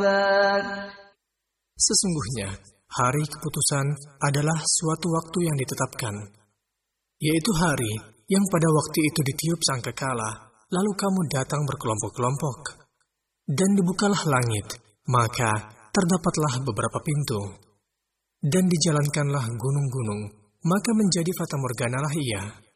العباد. Sesungguhnya, hari keputusan adalah suatu waktu yang ditetapkan, yaitu hari yang pada waktu itu ditiup sangkakala, lalu kamu datang berkelompok-kelompok. Dan dibukalah langit, maka terdapatlah beberapa pintu. Dan dijalankanlah gunung-gunung, maka menjadi fatamorganalah ia.